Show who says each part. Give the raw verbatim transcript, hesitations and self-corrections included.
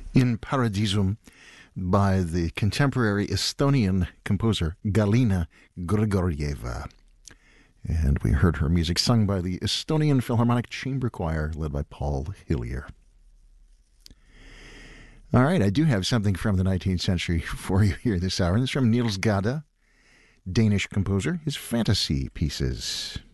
Speaker 1: In Paradisum by the contemporary Estonian composer Galina Grigorieva. And we heard her music sung by the Estonian Philharmonic Chamber Choir led by Paul Hillier. All right, I do have something from the nineteenth century for you here this hour. This is from Niels Gade, Danish composer, his fantasy pieces.